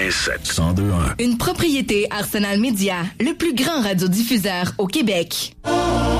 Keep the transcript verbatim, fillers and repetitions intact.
quatre-vingt-sept cent deux un. Une propriété Arsenal Média, le plus grand radiodiffuseur au Québec.